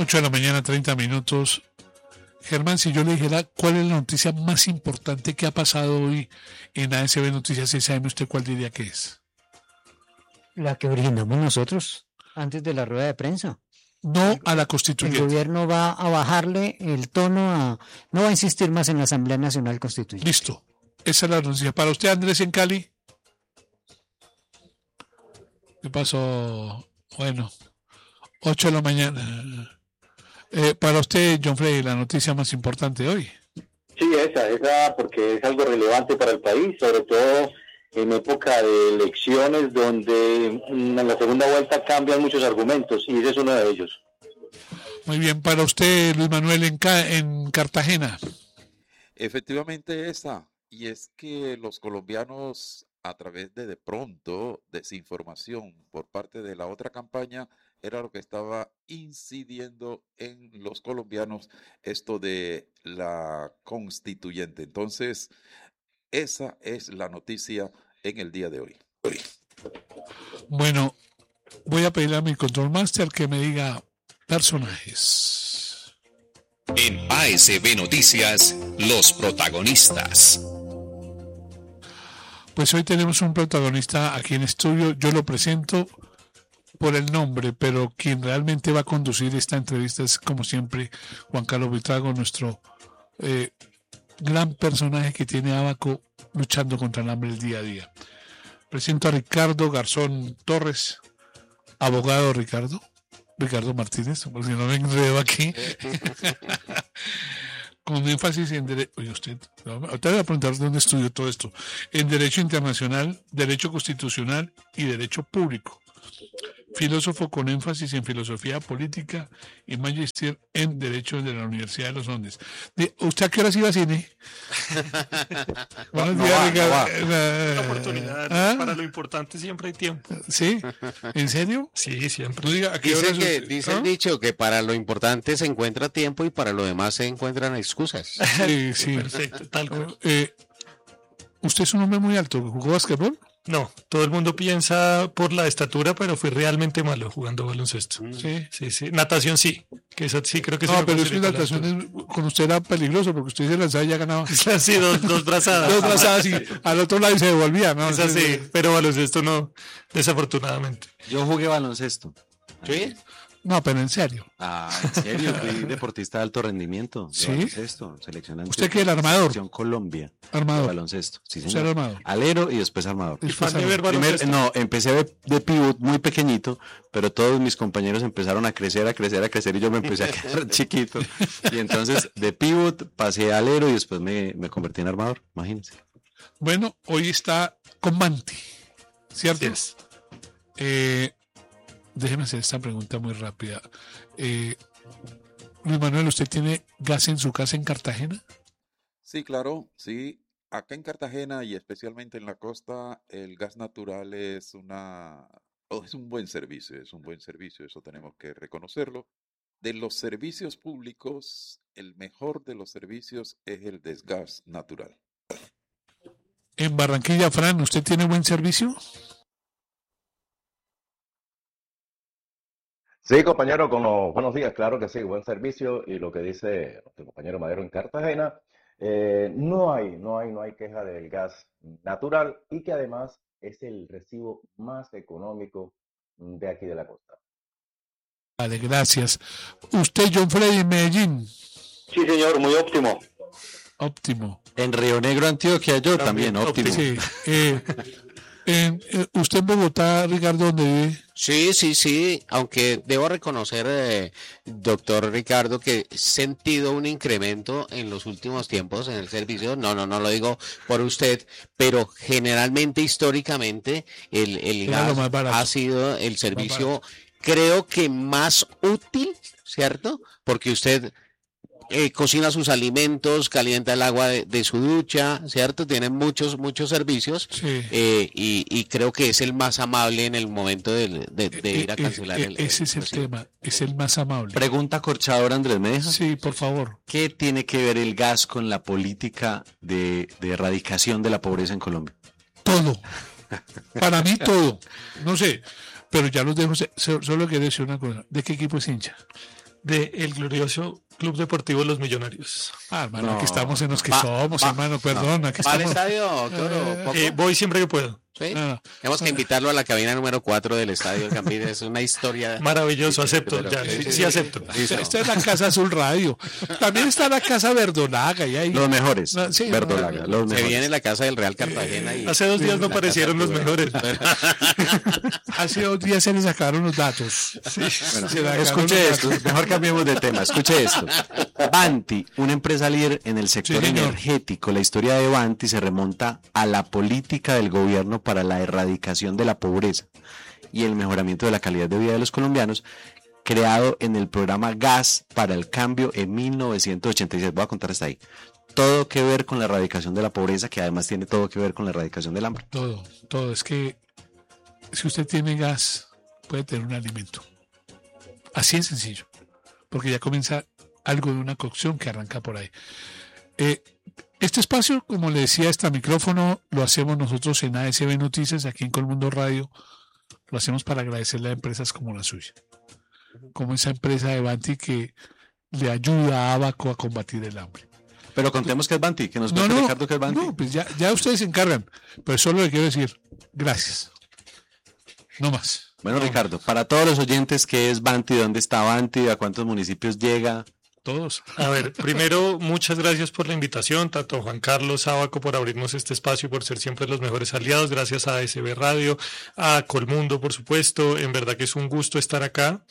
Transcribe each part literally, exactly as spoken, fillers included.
ocho de la mañana, treinta minutos. Germán, si yo le dijera cuál es la noticia más importante que ha pasado hoy en A S B Noticias seis A M, ¿usted cuál diría que es? La que brindamos nosotros antes de la rueda de prensa. No a la constituyente. El gobierno va a bajarle el tono, a no va a insistir más en la Asamblea Nacional Constituyente. Listo. Esa es la noticia. Para usted, Andrés, en Cali. ¿Qué pasó? Bueno, ocho de la mañana. Eh, para usted, John Frey, la noticia más importante hoy. Sí, esa, esa, porque es algo relevante para el país, sobre todo en época de elecciones donde en la segunda vuelta cambian muchos argumentos y ese es uno de ellos. Muy bien, para usted, Luis Manuel, en, Ca- en Cartagena. Efectivamente esa, y es que los colombianos a través de de pronto desinformación por parte de la otra campaña era lo que estaba incidiendo en los colombianos esto de la constituyente. Entonces, esa es la noticia en el día de hoy. Bueno, voy a pedirle a mi control master que me diga personajes. En A S B Noticias, los protagonistas. Pues hoy tenemos un protagonista aquí en estudio. Yo lo presento por el nombre, pero quien realmente va a conducir esta entrevista es, como siempre, Juan Carlos Buitrago, nuestro eh, gran personaje que tiene Abaco luchando contra el hambre el día a día. Presento a Ricardo Garzón Torres, abogado Ricardo, Ricardo Martínez, porque si no me enredo aquí. Con énfasis en derecho. Oye, usted, ahorita voy a preguntar dónde estudió todo esto. En Derecho Internacional, Derecho Constitucional y Derecho Público. Filósofo con énfasis en filosofía política y magíster en Derecho de la Universidad de los Andes. De, ¿usted a qué horas iba a cine? Buenos no días, va, Ricardo. no va. Eh, La oportunidad, ¿ah? para lo importante siempre hay tiempo. ¿Sí? ¿En serio? Sí, siempre. No diga, ¿a qué Dice, horas que, usted- dice ¿ah? el dicho que para lo importante se encuentra tiempo y para lo demás se encuentran excusas. Sí, sí. Perfecto, tal cual. Eh, ¿Usted es un hombre muy alto? ¿Jugó basquetbol? No, todo el mundo piensa por la estatura, pero fui realmente malo jugando baloncesto. Sí. Sí, sí. Natación sí, que eso sí creo que sí No, me pero es que facilitó la natación altura. es- con usted era peligroso porque usted se lanzaba y ya ganaba. Sí, dos, dos brazadas. Dos brazadas y al otro lado y se devolvía, ¿no? Es así, pero baloncesto no, desafortunadamente. Yo jugué baloncesto. ¿Sí? No, pero en serio. Ah, en serio, fui deportista de alto rendimiento. De ¿Sí? baloncesto, seleccionante. ¿Usted qué, el armador? Selección Colombia. Armador. De baloncesto. Sí, Usted señor. era armador. Alero y después armador. Y Fan después de ver armador. Primer- baloncesto. no, empecé de, de pivot muy pequeñito, pero todos mis compañeros empezaron a crecer, a crecer, a crecer y yo me empecé a quedar chiquito. Y entonces de pivot pasé a alero y después me, me convertí en armador, imagínense. Bueno, hoy está con Manti, ¿cierto? Así es. Eh, déjeme hacer esta pregunta muy rápida. Eh, Luis Manuel, ¿usted tiene gas en su casa en Cartagena? Sí, claro, sí. Acá en Cartagena y especialmente en la costa, el gas natural es una, oh, es un buen servicio, es un buen servicio, eso tenemos que reconocerlo. De los servicios públicos, el mejor de los servicios es el desgas natural. En Barranquilla, Fran, ¿usted tiene buen servicio? Sí, compañero, como buenos días, claro que sí, buen servicio y lo que dice nuestro compañero Madero en Cartagena, eh, no hay, no hay, no hay queja del gas natural y que además es el recibo más económico de aquí de la costa. Vale, gracias. ¿Usted, John Freddy, en Medellín? Sí, señor, muy óptimo. Óptimo. En Río Negro, Antioquia, yo también, óptimo. Sí. Eh, en, eh, ¿Usted en Bogotá, Ricardo, dónde vive? Sí, sí, sí, aunque debo reconocer, eh, doctor Ricardo, que he sentido un incremento en los últimos tiempos en el servicio. No, no, no lo digo por usted, pero generalmente, históricamente, el, el Era lo gas más barato. ha sido el servicio, barato. creo que más útil, ¿cierto? Porque usted eh, cocina sus alimentos, calienta el agua de, de su ducha, ¿cierto? Tiene muchos, muchos servicios. Sí. Eh, y, y creo que es el más amable en el momento de, de- de ir a Eh, eh, cancelar eh, el, Ese es el recibo. tema, es el más amable. Pregunta corchadora, Andrés, ¿me deja? Sí, por favor. ¿Qué tiene que ver el gas con la política de, de erradicación de la pobreza en Colombia? Todo. Para mí todo. No sé, pero ya los dejo. se- so- Solo quiero decir una cosa. ¿De qué equipo es hincha? de el glorioso Club Deportivo Los Millonarios. Ah, hermano, No. aquí estamos en los que Va- somos, va- hermano, perdón. Aquí ¿Va al estamos. estadio, doctor, o poco? Eh, voy siempre que puedo. ¿Sí? No, no. Tenemos que invitarlo a la cabina número cuatro del estadio Campín. Es una historia Maravilloso, acepto. Pero- Ya, sí, sí, sí, sí sí. acepto. Listo. Esta es la Casa Azul Radio. También está la Casa Verdolaga. Y ahí. Los mejores. No, sí, Verdolaga, no, los Se mejores. viene la casa del Real Cartagena y Hace dos días no la parecieron casa los Tibura. mejores. Hace dos días se le sacaron los datos. Bueno, Se la escuche sacaron esto, los mejor cambiemos de tema. Escuche esto. Banti, una empresa líder en el sector Sí, señor. energético. La historia de Banti se remonta a la política del gobierno para la erradicación de la pobreza y el mejoramiento de la calidad de vida de los colombianos, creado en el programa Gas para el Cambio en mil novecientos ochenta y seis. Voy a contar hasta ahí. Todo que ver con la erradicación de la pobreza, que además tiene todo que ver con la erradicación del hambre. Todo, todo. Es que si usted tiene gas, puede tener un alimento. Así es sencillo. Porque ya comienza algo de una cocción que arranca por ahí. Eh, este espacio, como le decía, este micrófono lo hacemos nosotros en A S B Noticias, aquí en Colmundo Radio. Lo hacemos para agradecerle a empresas como la suya. Como esa empresa de Banti que le ayuda a Abaco a combatir el hambre. Pero contemos que es Banti, que nos No, cuente no, Ricardo que es Banti. no, pues ya, ya ustedes se encargan. Pero solo le quiero decir gracias. No más. Bueno, No, Ricardo, para todos los oyentes, ¿qué es Banti? ¿Dónde está Banti? ¿A cuántos municipios llega? Todos. A ver, primero, muchas gracias por la invitación, tanto a Juan Carlos Abaco por abrirnos este espacio y por ser siempre los mejores aliados. Gracias a A S B Radio, a Colmundo, por supuesto. En verdad que es un gusto estar acá.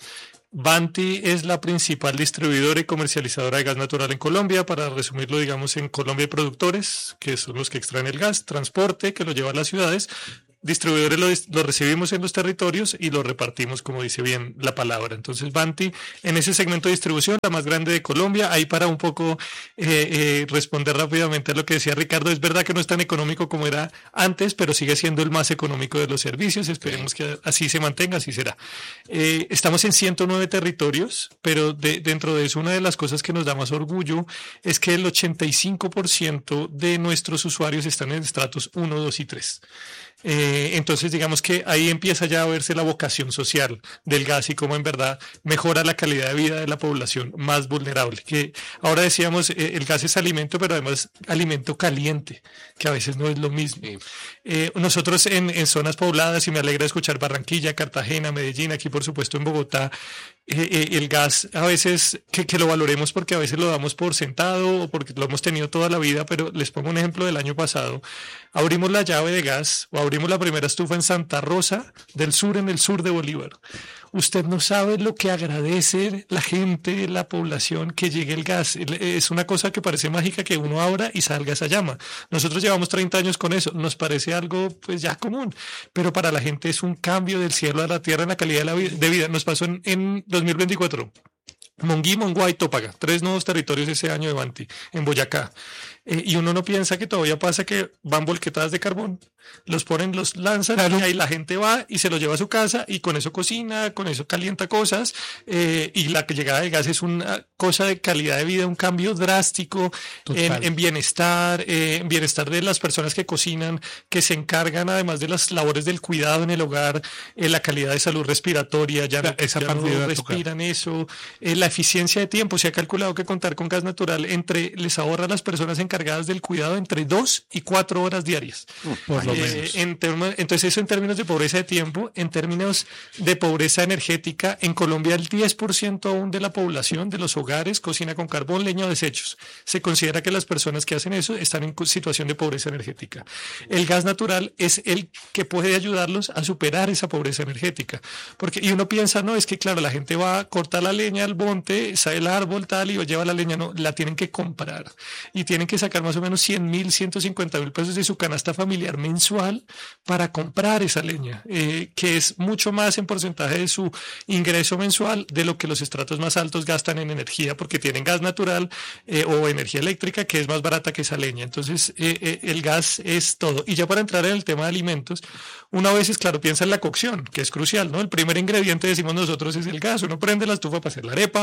Banti es la principal distribuidora y comercializadora de gas natural en Colombia. Para resumirlo, digamos, en Colombia hay productores, que son los que extraen el gas, transporte, que lo lleva a las ciudades. Distribuidores lo, dis- lo recibimos en los territorios y lo repartimos, como dice bien la palabra. Entonces, Banti, en ese segmento de distribución, la más grande de Colombia, ahí para un poco eh, eh, responder rápidamente a lo que decía Ricardo, es verdad que no es tan económico como era antes, pero sigue siendo el más económico de los servicios. Esperemos que así se mantenga, así será. Eh, estamos en ciento nueve territorios, pero de- dentro de eso, una de las cosas que nos da más orgullo es que el ochenta y cinco por ciento de nuestros usuarios están en estratos uno, dos y tres. Eh, entonces, digamos que ahí empieza ya a verse la vocación social del gas y cómo en verdad mejora la calidad de vida de la población más vulnerable. Que ahora decíamos, eh, el gas es alimento, pero además alimento caliente, que a veces no es lo mismo. Sí. Eh, nosotros en, en zonas pobladas, y me alegra escuchar Barranquilla, Cartagena, Medellín, aquí por supuesto en Bogotá, eh, eh, el gas a veces que, que lo valoremos porque a veces lo damos por sentado o porque lo hemos tenido toda la vida, pero les pongo un ejemplo del año pasado. Abrimos la llave de gas o abrimos la primera estufa en Santa Rosa del Sur, en el sur de Bolívar. Usted no sabe lo que agradece la gente, la población, que llegue el gas. Es una cosa que parece mágica, que uno abra y salga esa llama. Nosotros llevamos treinta años con eso, nos parece algo pues ya común, pero para la gente es un cambio del cielo a la tierra en la calidad de, la vi- de vida. Nos pasó en, en dos mil veinticuatro. Monguí, Monguá y Tópaga, tres nuevos territorios ese año de Banti, en Boyacá. Eh, y uno no piensa que todavía pasa que van volquetadas de carbón, los ponen, los lanzan, Claro. y ahí la gente va y se lo lleva a su casa y con eso cocina, con eso calienta cosas, eh, y la llegada del gas es una cosa de calidad de vida, un cambio drástico en, Total. en bienestar, eh, en bienestar de las personas que cocinan, que se encargan además de las labores del cuidado en el hogar, eh, la calidad de salud respiratoria, ya, Ya, no, esa ya parte no iba a tocar. respiran eso, eh, la eficiencia de tiempo. Se ha calculado que contar con gas natural entre les ahorra a las personas encargadas del cuidado entre dos y cuatro horas diarias. Por lo Eh, menos. en termo- entonces eso en términos de pobreza de tiempo, en términos de pobreza energética, en Colombia el diez por ciento aún de la población, de los hogares, cocina con carbón, leña o desechos. Se considera que las personas que hacen eso están en cu- situación de pobreza energética. El gas natural es el que puede ayudarlos a superar esa pobreza energética. Porque, y uno piensa, no, es que claro, la gente va a cortar la leña al monte, sale el árbol tal y lleva la leña, no, la tienen que comprar y tienen que sacar más o menos cien mil, ciento cincuenta mil pesos de su canasta familiar mensual para comprar esa leña, eh, que es mucho más en porcentaje de su ingreso mensual de lo que los estratos más altos gastan en energía, porque tienen gas natural eh, o energía eléctrica que es más barata que esa leña. Entonces, eh, eh, el gas es todo. Y ya para entrar en el tema de alimentos, una vez, claro, piensa en la cocción, que es crucial, ¿no? El primer ingrediente, decimos nosotros, es el gas. Uno prende la estufa para hacer la arepa,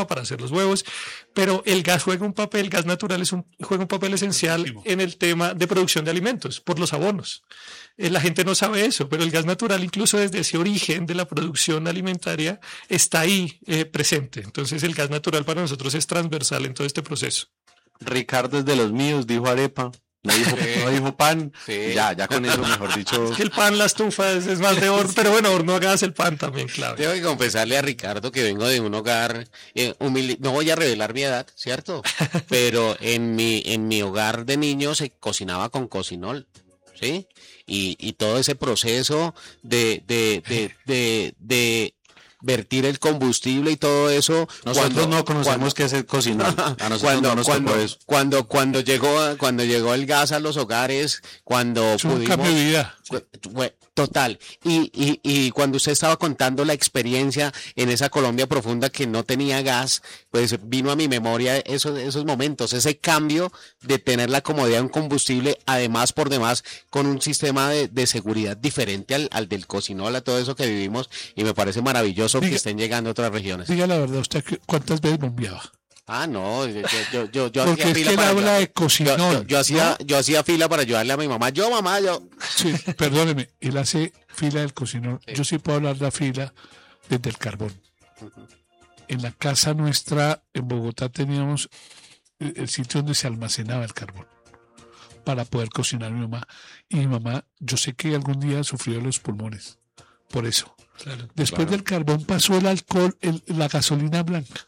para hacer los huevos, pero el gas juega un papel, gas natural es un, juega un papel esencial en el tema de producción de alimentos, por los abonos. Eh, la gente no sabe eso, pero el gas natural, incluso desde ese origen de la producción alimentaria, está ahí eh, presente. Entonces el gas natural para nosotros es transversal en todo este proceso. Ricardo es de los míos, dijo arepa. No dijo, Sí. no dijo pan. Sí. Ya, ya con eso, mejor dicho. Es que el pan, la estufa es, es más de horno, pero bueno, horno a gas, el pan también, clave. Tengo que confesarle a Ricardo que vengo de un hogar eh, humilde. No voy a revelar mi edad, ¿cierto? Pero en mi, en mi hogar de niño se cocinaba con cocinol, ¿sí? Y, y todo ese proceso de, de, de, de, de vertir el combustible y todo eso. Nosotros cuando- no conocemos cuando- qué es el cocinar. A nosotros cuando, no nos cuando, tocó eso. cuando, cuando llegó, cuando llegó el gas a los hogares, cuando Es un pudimos, cambio de vida. Fue- total. Y, y, y cuando usted estaba contando la experiencia en esa Colombia profunda que no tenía gas, pues vino a mi memoria esos, esos momentos, ese cambio de tener la comodidad de un combustible, además por demás, con un sistema de, de seguridad diferente al, al del cocinol, a todo eso que vivimos, y me parece maravilloso Diga- que estén llegando a otras regiones. Diga la verdad, ¿usted qué- cuántas veces bombeaba? Ah, no, yo, yo, yo, yo Porque hacía es que fila él para habla ayudar. de cocinol. Yo, yo- yo hacía, yo hacía fila para ayudarle a mi mamá. Yo, mamá, yo. Sí, perdóneme, él hace fila del cocinor. Yo sí puedo hablar de la fila desde el carbón. En la casa nuestra en Bogotá teníamos el, el sitio donde se almacenaba el carbón para poder cocinar mi mamá. Y mi mamá, yo sé que algún día sufrió de los pulmones. Por eso. Claro. Después del carbón pasó el alcohol, el- la gasolina blanca.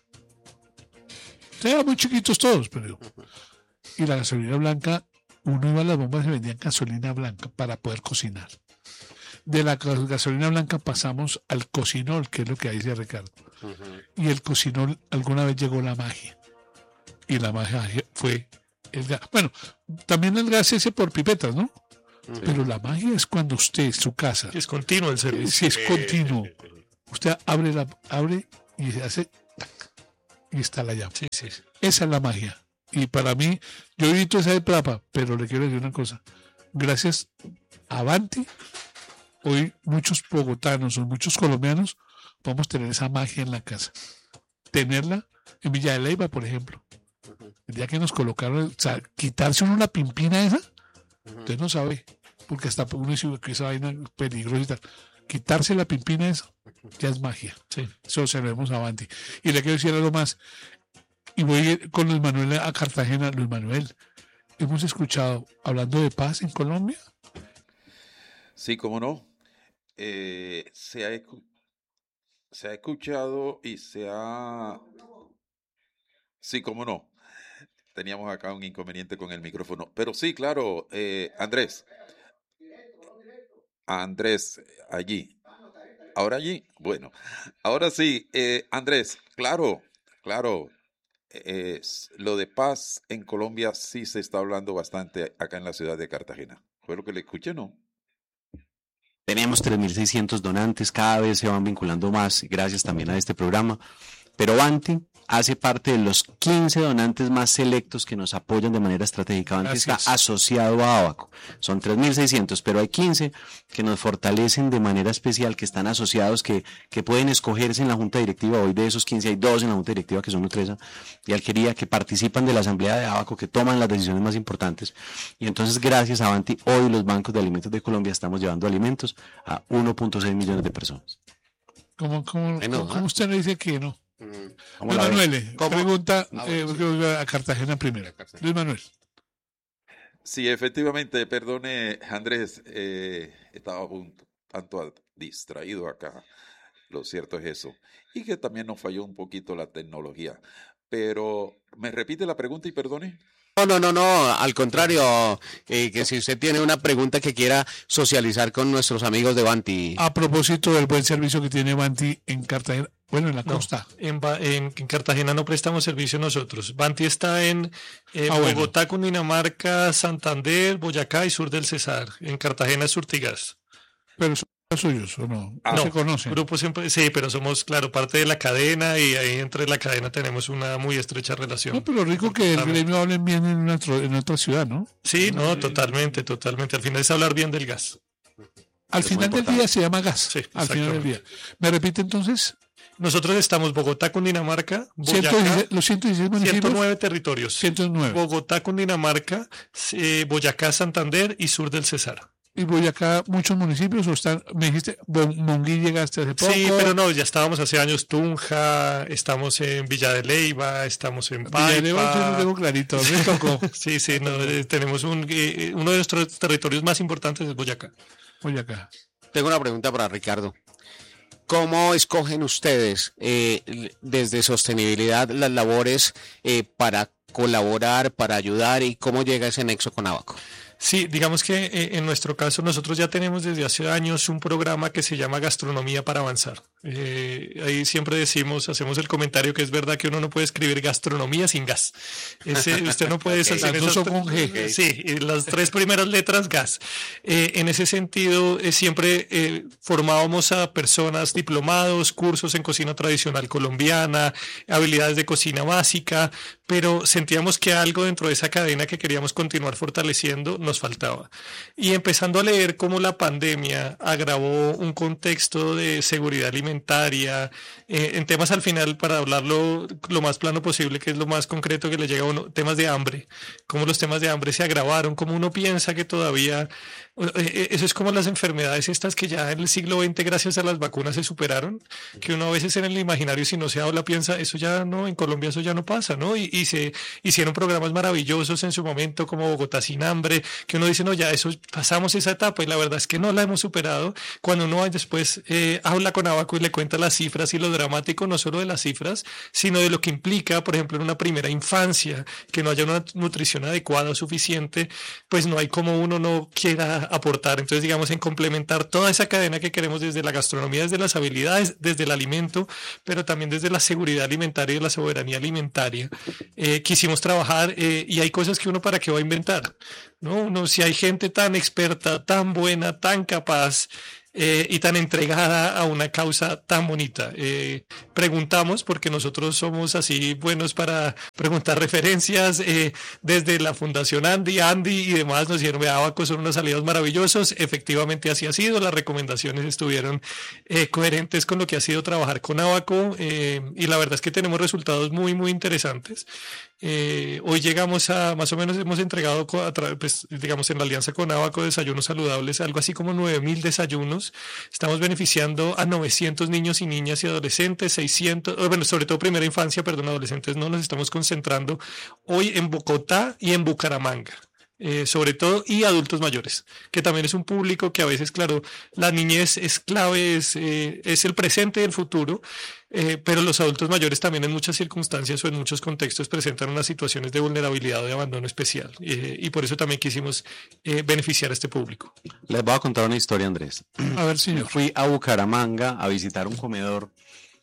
Eran muy chiquitos todos, pero. Y la gasolina blanca, uno iba a las bombas y vendían gasolina blanca para poder cocinar. De la gas- gasolina blanca pasamos al cocinol, que es lo que dice Ricardo. Y el cocinol, alguna vez llegó la magia. Y la magia fue el gas. Bueno, también el gas ese por pipetas, ¿no? Pero la magia es cuando usted, su casa, Es continuo el servicio. si es continuo, usted abre la abre y se hace tac, y está la llama. Sí, sí. Esa es la magia. Y para mí, yo evito esa etapa, pero le quiero decir una cosa. Gracias a Avanti, hoy muchos bogotanos o muchos colombianos vamos a tener esa magia en la casa. Tenerla en Villa de Leyva, por ejemplo. El día que nos colocaron, o sea, quitarse uno la pimpina esa, usted no sabe, porque hasta uno dice que esa vaina es peligrosa y tal. Quitarse la pimpina esa ya es magia. Sí. Eso se lo vemos Avanti. Y le quiero decir algo más. Y voy con Luis Manuel a Cartagena. Luis Manuel, hemos escuchado hablando de paz en Colombia. Sí, cómo no. Eh, se ha, escu- se ha escuchado y se ha... Sí, cómo no. Teníamos acá un inconveniente con el micrófono. Pero sí, claro, eh, Andrés. Andrés, allí. Ahora allí. Bueno, ahora sí, eh, Andrés, claro, claro. eh, s- lo de paz en Colombia sí se está hablando bastante acá en la ciudad de Cartagena. ¿Fue lo que le escuché, no? Tenemos tres mil seiscientos donantes, cada vez se van vinculando más, gracias también a este programa. Pero Avanti hace parte de los quince donantes más selectos que nos apoyan de manera estratégica. Avanti está Gracias. asociado a Abaco. Son tres mil seiscientos, pero hay quince que nos fortalecen de manera especial, que están asociados, que, que pueden escogerse en la junta directiva. Hoy de esos quince hay dos en la junta directiva que son Nutresa y Alquería, que participan de la asamblea de Abaco, que toman las decisiones más importantes. Y entonces, gracias a Avanti, hoy los bancos de alimentos de Colombia estamos llevando alimentos a uno punto seis millones de personas. ¿Cómo, cómo, Bueno, cómo- ¿ah? cómo usted le dice que no? ¿Cómo Luis la ve? Manuel, eh, ¿Cómo? pregunta Ah, eh, bueno, sí. a Cartagena primero. Luis Manuel. Sí, efectivamente, perdone, Andrés, eh, estaba un tanto distraído acá. Lo cierto es eso. Y que también nos falló un poquito la tecnología. Pero, ¿me repite la pregunta y perdone? No, no, no, no, al contrario, eh, que si usted tiene una pregunta que quiera socializar con nuestros amigos de Avanti. A propósito del buen servicio que tiene Avanti en Cartagena, bueno, en la No, costa. en, Ba- en- en Cartagena no prestamos servicio nosotros. Banti está en eh, Ah, bueno. Bogotá, Cundinamarca, Santander, Boyacá y sur del Cesar. En Cartagena es Surtigas. Pero son los suyos, ¿o no? Ah, no no, se conocen. Grupo siempre, sí, pero somos, claro, parte de la cadena y ahí entre la cadena tenemos una muy estrecha relación. No, pero rico que el gremio hablen bien en, otro, en otra ciudad, ¿no? Sí, no, totalmente, totalmente. Al final es hablar bien del gas. Al Es muy final del importante. día se llama gas. Sí, al final del día. exactamente. ¿Me repite entonces? Nosotros estamos Bogotá, Cundinamarca, Boyacá, ciento dieciséis, los ciento dieciséis municipios. ciento nueve territorios. ciento nueve. Bogotá, Cundinamarca, eh, Boyacá, Santander y sur del Cesar. Y Boyacá, muchos municipios, o están, me dijiste, Bon- Monguí llegaste hace poco. Sí, pero no, ya estábamos hace años Tunja, estamos en Villa de Leyva, estamos en Paipa. Villa de Leyva, yo lo tengo clarito, me tocó. Sí, sí, no, eh, tenemos un, eh, uno de nuestros territorios más importantes es Boyacá. Boyacá. Tengo una pregunta para Ricardo. ¿Cómo escogen ustedes eh, l- desde sostenibilidad las labores eh, para colaborar, para ayudar y cómo llega ese nexo con Abaco? Sí, digamos que eh, en nuestro caso nosotros ya tenemos desde hace años un programa que se llama Gastronomía para Avanzar. Eh, ahí siempre decimos, hacemos el comentario que es verdad que uno no puede escribir gastronomía sin gas. Ese, usted no puede Ok. hacer Las dos esas son tre- con G. Sí, y las tres primeras letras gas. Eh, en ese sentido, eh, siempre eh, formábamos a personas diplomados, cursos en cocina tradicional colombiana, habilidades de cocina básica, pero sentíamos que algo dentro de esa cadena que queríamos continuar fortaleciendo nos faltaba. Y empezando a leer cómo la pandemia agravó un contexto de seguridad alimentaria, eh, en temas al final, para hablarlo lo más plano posible, que es lo más concreto que le llega a uno, temas de hambre, cómo los temas de hambre se agravaron, cómo uno piensa que todavía, eh, eso es como las enfermedades estas que ya en el siglo veinte gracias a las vacunas se superaron, que uno a veces en el imaginario, si no se habla, piensa, eso ya no, en Colombia eso ya no pasa, ¿no? Y, y se hicieron programas maravillosos en su momento como Bogotá sin hambre, que uno dice, no, ya eso, pasamos esa etapa y la verdad es que no la hemos superado. Cuando uno después eh, habla con Abaco y le cuenta las cifras y lo dramático no solo de las cifras, sino de lo que implica, por ejemplo, en una primera infancia, que no haya una nutrición adecuada o suficiente, pues no hay como uno no quiera aportar. Entonces, digamos, en complementar toda esa cadena que queremos desde la gastronomía, desde las habilidades, desde el alimento, pero también desde la seguridad alimentaria y la soberanía alimentaria, eh, quisimos trabajar eh, y hay cosas que uno para qué va a inventar, ¿no? Uno, si hay gente tan experta, tan buena, tan capaz eh, y tan entregada a una causa tan bonita. Eh, preguntamos, porque nosotros somos así buenos para preguntar referencias, eh, desde la Fundación Andy, Andy y demás nos dijeron, vea, Abaco son unos aliados maravillosos, efectivamente así ha sido, las recomendaciones estuvieron eh, coherentes con lo que ha sido trabajar con Abaco, eh, y la verdad es que tenemos resultados muy, muy interesantes. Eh, hoy llegamos a, más o menos hemos entregado, co- a tra- pues, digamos, en la alianza con Abaco, desayunos saludables, algo así como nueve mil desayunos. Estamos beneficiando a novecientos niños y niñas y adolescentes, seiscientos, eh, bueno, sobre todo primera infancia, perdón, adolescentes no, nos estamos concentrando hoy en Bogotá y en Bucaramanga. Eh, sobre todo, y adultos mayores, que también es un público que a veces, claro, la niñez es clave, es, eh, es el presente y el futuro, eh, pero los adultos mayores también en muchas circunstancias o en muchos contextos presentan unas situaciones de vulnerabilidad o de abandono especial, eh, y por eso también quisimos eh, beneficiar a este público. Les voy a contar una historia, Andrés. A ver, señor. Fui a Bucaramanga a visitar un comedor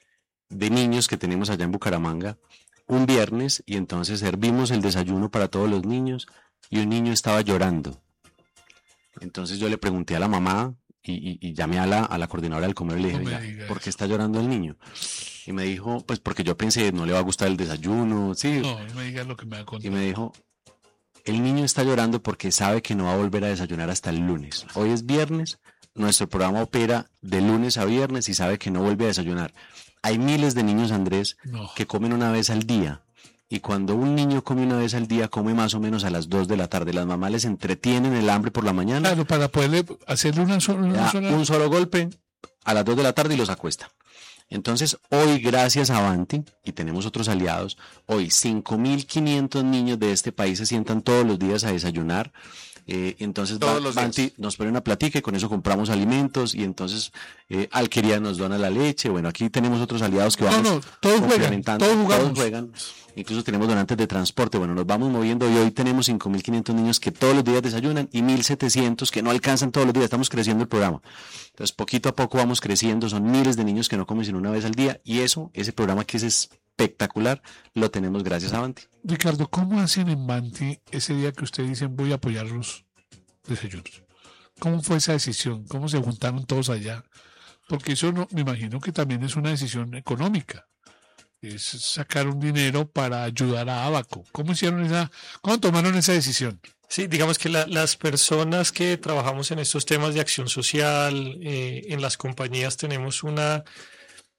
de niños que tenemos allá en Bucaramanga un viernes y entonces servimos el desayuno para todos los niños y un niño estaba llorando. Entonces yo le pregunté a la mamá y, y- y llamé a la, a la coordinadora del comedor y le dije, No me "Oiga, digas. ¿por qué está llorando el niño?" Y me dijo, pues porque yo pensé, no le va a gustar el desayuno, sí. No, no me digas lo que me va a Y contar. me dijo, el niño está llorando porque sabe que no va a volver a desayunar hasta el lunes. Hoy es viernes, nuestro programa opera de lunes a viernes y sabe que no vuelve a desayunar. Hay miles de niños, Andrés, No. que comen una vez al día. Y cuando un niño come una vez al día, come más o menos a las dos de la tarde. Las mamás les entretienen el hambre por la mañana. Claro, para poderle hacerle una, so- una Da sola... un solo golpe a las dos de la tarde y los acuestan. Entonces, hoy, gracias a Avanti, y tenemos otros aliados, hoy cinco mil quinientos niños de este país se sientan todos los días a desayunar. Eh, entonces, Todos Ba- los días. Avanti nos pone una platica y con eso compramos alimentos. Y entonces, eh, Alquería nos dona la leche. Bueno, aquí tenemos otros aliados que No, vamos no, todos juegan, complementando. todos jugamos. Todos juegan. Incluso tenemos donantes de transporte. Bueno, nos vamos moviendo y hoy tenemos cinco mil quinientos niños que todos los días desayunan y mil setecientos que no alcanzan todos los días. Estamos creciendo el programa. Entonces, poquito a poco vamos creciendo. Son miles de niños que no comen sino una vez al día. Y eso, ese programa que es espectacular, lo tenemos gracias a Avanti. Ricardo, ¿cómo hacen en Banti ese día que ustedes dicen voy a apoyar los desayunos? ¿Cómo fue esa decisión? ¿Cómo se juntaron todos allá? Porque eso no, me imagino que también es una decisión económica. Es sacar un dinero para ayudar a Abaco. ¿Cómo hicieron esa, cómo tomaron esa decisión? Sí, digamos que la- las personas que trabajamos en estos temas de acción social, eh, en las compañías tenemos una,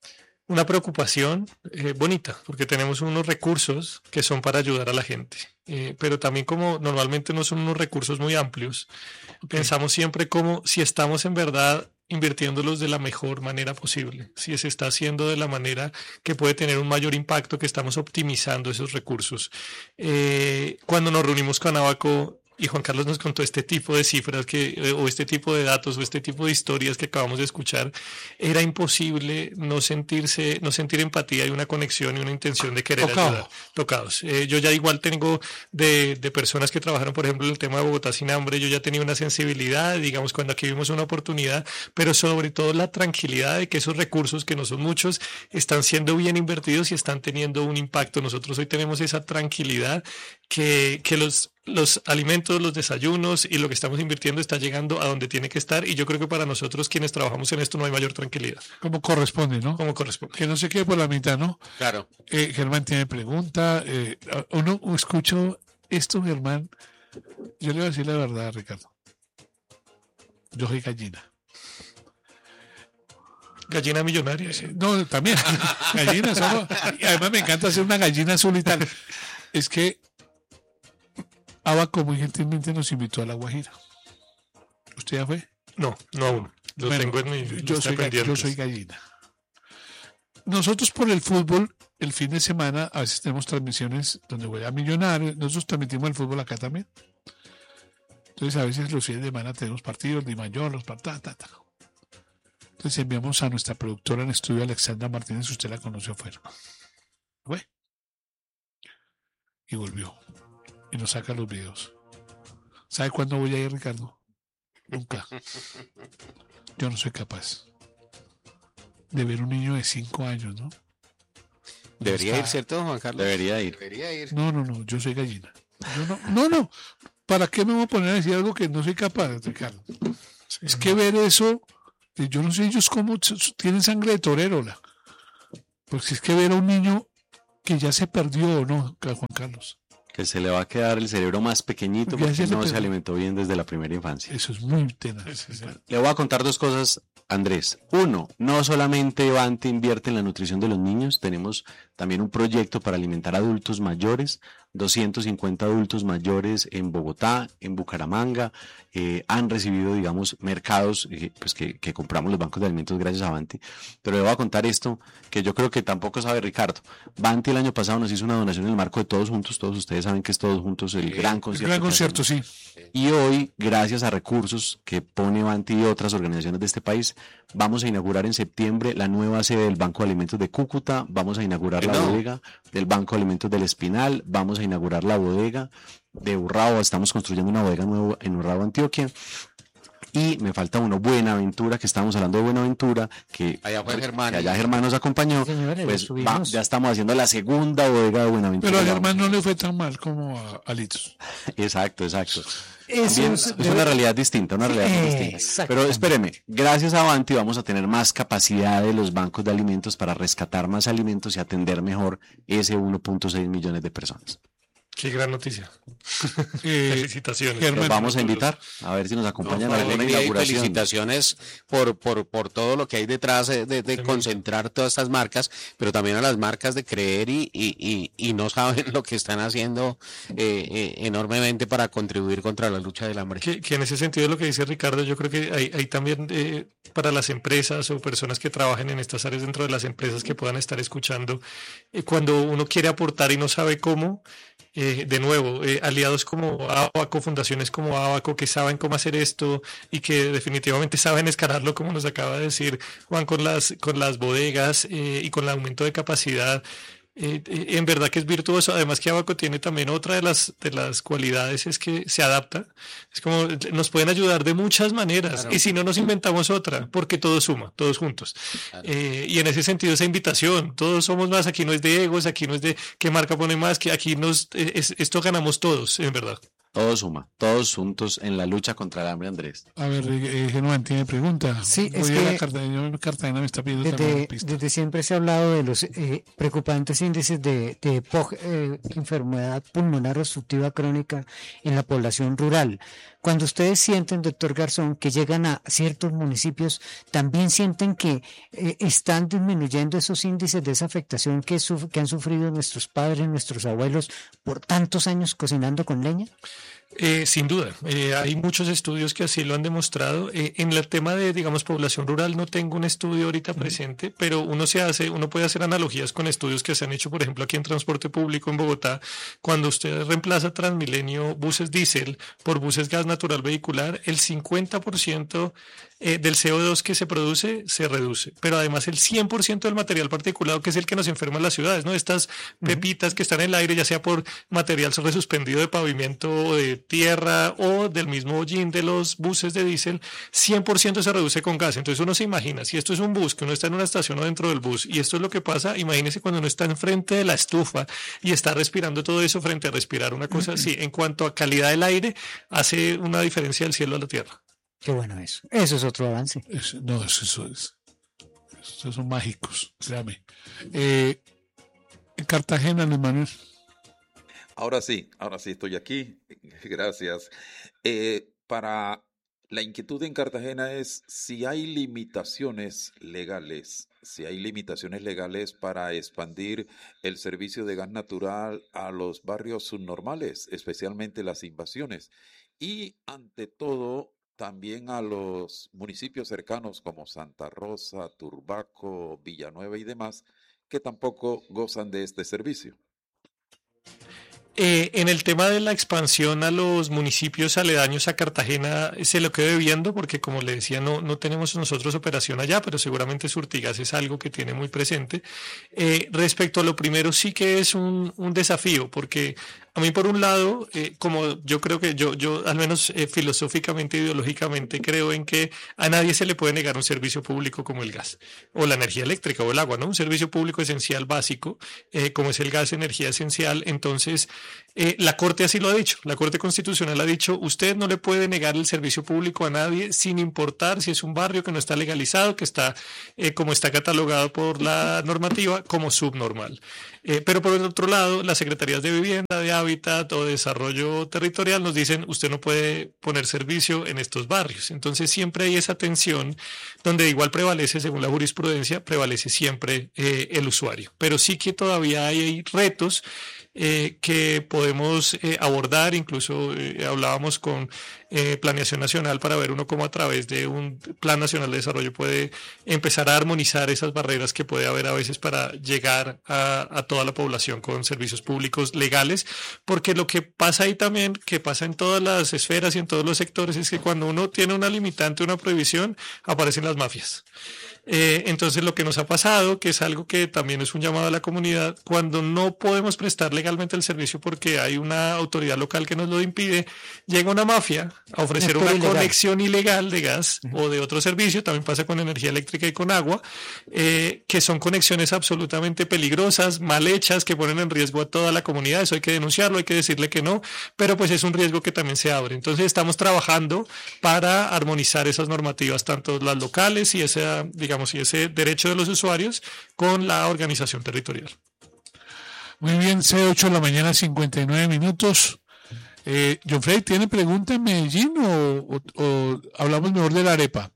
una preocupación eh, bonita, porque tenemos unos recursos que son para ayudar a la gente, eh, pero también como normalmente no son unos recursos muy amplios, okay. Pensamos siempre como si estamos en verdad invirtiéndolos de la mejor manera posible, si se está haciendo de la manera que puede tener un mayor impacto, que estamos optimizando esos recursos. Eh, cuando nos reunimos con Abaco, y Juan Carlos nos contó este tipo de cifras que, o este tipo de datos o este tipo de historias que acabamos de escuchar, era imposible no sentirse, no sentir empatía y una conexión y una intención de querer Tocado. ayudar. Tocados. Eh, yo ya igual tengo de, de personas que trabajaron, por ejemplo, en el tema de Bogotá sin hambre, yo ya tenía una sensibilidad, digamos, cuando aquí vimos una oportunidad, pero sobre todo la tranquilidad de que esos recursos, que no son muchos, están siendo bien invertidos y están teniendo un impacto. Nosotros hoy tenemos esa tranquilidad que, que los los alimentos, los desayunos y lo que estamos invirtiendo está llegando a donde tiene que estar, y yo creo que para nosotros quienes trabajamos en esto no hay mayor tranquilidad. Como corresponde, ¿no? Como corresponde. Que no se quede por la mitad, ¿no? Claro. Eh, Germán tiene pregunta. Eh, uno escucho esto, Germán. Yo le voy a decir la verdad, Ricardo. Yo soy gallina. Gallina millonaria. Sí. No, también. Gallina solo. Y además me encanta hacer una gallina azul y tal. Es que Abaco muy gentilmente nos invitó a La Guajira. ¿Usted ya fue? No, no aún. Lo Bueno, tengo en mi yo, lista soy, pendientes. yo soy gallina. Nosotros por el fútbol, el fin de semana, a veces tenemos transmisiones donde voy a Millonarios. Nosotros transmitimos el fútbol acá también. Entonces a veces los fines de semana tenemos partidos de mayor, los partidos, ta, ta, ta. Entonces enviamos a nuestra productora en estudio, Alexandra Martínez, usted la conoció afuera. Fue. Y volvió. Y nos saca los videos. ¿Sabe cuándo voy a ir, Ricardo? Nunca. Yo no soy capaz de ver un niño de cinco años, ¿no? Debería Está... ir, ¿cierto, Juan Carlos? Debería ir. Debería ir. No, no, no, yo soy gallina. Yo no, no, no. ¿Para qué me voy a poner a decir algo que no soy capaz, Ricardo? Sí, es que ver eso, yo no sé ellos cómo tienen sangre de torero, la. Porque es que ver a un niño que ya se perdió, ¿no, Juan Carlos? Que se le va a quedar el cerebro más pequeñito Ya porque se le no se pegó. alimentó bien desde la primera infancia. Eso es muy tenaz. Sí, sí. Le voy a contar dos cosas, Andrés. Uno, no solamente Bante invierte en la nutrición de los niños, tenemos también un proyecto para alimentar adultos mayores, doscientos cincuenta adultos mayores en Bogotá, en Bucaramanga, eh, han recibido, digamos, mercados eh, pues que, que compramos los bancos de alimentos gracias a Banti. Pero le voy a contar esto, que yo creo que tampoco sabe Ricardo. Banti el año pasado nos hizo una donación en el marco de Todos Juntos, todos ustedes saben que es Todos Juntos, el gran El concierto. gran que concierto, hacemos. sí. Y hoy, gracias a recursos que pone Banti y otras organizaciones de este país, vamos a inaugurar en septiembre la nueva sede del Banco de Alimentos de Cúcuta, vamos a inaugurar la No. bodega del Banco de Alimentos del Espinal, vamos a inaugurar la bodega de Urrao, estamos construyendo una bodega nueva en Urrao, Antioquia. Y me falta uno, Buenaventura, que estamos hablando de Buenaventura, que Allá fue Germán. que allá Germán nos acompañó, Sí, señores, pues lo va- subimos. ya estamos haciendo la segunda bodega de Buenaventura. Pero a Ya Germán vamos. no le fue tan mal como a, a Litos. Exacto, exacto. Eso También es- es una realidad distinta, una realidad muy distinta. Pero Exactamente. espéreme, gracias a Avanti vamos a tener más capacidad de los bancos de alimentos para rescatar más alimentos y atender mejor ese uno punto seis millones de personas. Qué gran noticia. Eh, Felicitaciones. Germán, Los vamos a invitar a ver si nos acompañan No, a alguna alegría y inauguración. felicitaciones por, por, por todo lo que hay detrás de, de- de concentrar todas estas marcas, pero también a las marcas de creer y, y, y, y no saben lo que están haciendo eh, eh, enormemente para contribuir contra la lucha del hambre. Que, que en ese sentido lo que dice Ricardo, yo creo que hay, hay también eh, para las empresas o personas que trabajen en estas áreas dentro de las empresas que puedan estar escuchando, eh, cuando uno quiere aportar y no sabe cómo, eh, de nuevo, eh, aliados como Abaco, fundaciones como Abaco que saben cómo hacer esto y que definitivamente saben escalarlo, como nos acaba de decir Juan, con las, con las bodegas eh, y con el aumento de capacidad. Eh, eh, en verdad que es virtuoso. Además que Abaco tiene también otra de las de las cualidades, es que se adapta. Es como nos pueden ayudar de muchas maneras. Claro. Y si no nos inventamos otra, porque todo suma, todos juntos. Claro. Eh, y en ese sentido esa invitación, todos somos más. Aquí no es de egos, aquí no es de qué marca pone más, que aquí nos eh, es- esto ganamos todos, en verdad. todo suma, todos juntos en la lucha contra el hambre, Andrés. A ver, eh, Germán tiene pregunta. Sí, es Oye, que la Cartagena, Cartagena me está pidiendo también Desde, una pista. desde siempre se ha hablado de los eh, preocupantes índices de, de P O C, eh, enfermedad pulmonar obstructiva crónica en la población rural. Cuando ustedes sienten, doctor Garzón, que llegan a ciertos municipios, ¿también sienten que eh, están disminuyendo esos índices de esa afectación que, suf- que han sufrido nuestros padres, nuestros abuelos por tantos años cocinando con leña? Eh, sin duda, eh, hay muchos estudios que así lo han demostrado. Eh, en el tema de, digamos, población rural no tengo un estudio ahorita presente, pero uno se hace, uno puede hacer analogías con estudios que se han hecho, por ejemplo, aquí en transporte público en Bogotá, cuando usted reemplaza Transmilenio buses diésel por buses gas natural vehicular, el cincuenta por ciento eh, del C O dos que se produce se reduce, pero además el cien por ciento del material particulado, que es el que nos enferma en las ciudades, ¿no? Estas pepitas que están en el aire, ya sea por material resuspendido de pavimento o de tierra o del mismo hollín de los buses de diésel, cien por ciento se reduce con gas. Entonces uno se imagina, si esto es un bus, que uno está en una estación o dentro del bus, y esto es lo que pasa, imagínese cuando uno está enfrente de la estufa y está respirando todo eso frente a respirar una cosa así. En cuanto a calidad del aire, hace una diferencia del cielo a la tierra. Qué bueno eso. Eso es otro avance. Es- no, eso, eso es. Esos son mágicos, créame. Eh, en Cartagena, Luis Manuel. Ahora sí, ahora sí estoy aquí. Gracias. Eh, para la inquietud en Cartagena es si hay limitaciones legales, si hay limitaciones legales para expandir el servicio de gas natural a los barrios subnormales, especialmente las invasiones, y ante todo también a los municipios cercanos como Santa Rosa, Turbaco, Villanueva y demás, que tampoco gozan de este servicio. Eh, en el tema de la expansión a los municipios aledaños a Cartagena se lo quedo viendo porque, como le decía, no, no tenemos nosotros operación allá, pero seguramente Surtigas es algo que tiene muy presente. Eh, respecto a lo primero, sí que es un, un desafío porque a mí, por un lado, eh, como yo creo que yo, yo al menos eh, filosóficamente, ideológicamente, creo en que a nadie se le puede negar un servicio público como el gas o la energía eléctrica o el agua, ¿no? Un servicio público esencial básico, eh, como es el gas, energía esencial. Entonces, eh, la Corte así lo ha dicho. La Corte Constitucional ha dicho, usted no le puede negar el servicio público a nadie sin importar si es un barrio que no está legalizado, que está, eh, como está catalogado por la normativa, como subnormal. Eh, pero por el otro lado, las secretarías de vivienda, de hábitat o de desarrollo territorial nos dicen usted no puede poner servicio en estos barrios. Entonces siempre hay esa tensión donde igual prevalece, según la jurisprudencia, prevalece siempre eh, el usuario. Pero sí que todavía hay, hay retos eh, que podemos eh, abordar, incluso eh, hablábamos con eh, Planeación Nacional para ver uno cómo a través de un Plan Nacional de Desarrollo puede empezar a armonizar esas barreras que puede haber a veces para llegar a, a toda la población con servicios públicos legales, porque lo que pasa ahí también, que pasa en todas las esferas y en todos los sectores, es que cuando uno tiene una limitante, una prohibición, aparecen las mafias. Eh, entonces lo que nos ha pasado, que es algo que también es un llamado a la comunidad, cuando no podemos prestar legalmente el servicio porque hay una autoridad local que nos lo impide, llega una mafia a ofrecer Es una ilegal. conexión ilegal de gas uh-huh. o de otro servicio, también pasa con energía eléctrica y con agua, eh, que son conexiones absolutamente peligrosas, mal hechas, que ponen en riesgo a toda la comunidad. Eso hay que denunciarlo, hay que decirle que no, pero pues es un riesgo que también se abre. Entonces estamos trabajando para armonizar esas normativas, tanto las locales y esa, digamos, y ese derecho de los usuarios con la organización territorial. Muy bien, C ocho de la mañana, cincuenta y nueve minutos. Eh, John Frey, ¿tiene pregunta en Medellín o, o, o hablamos mejor de la arepa?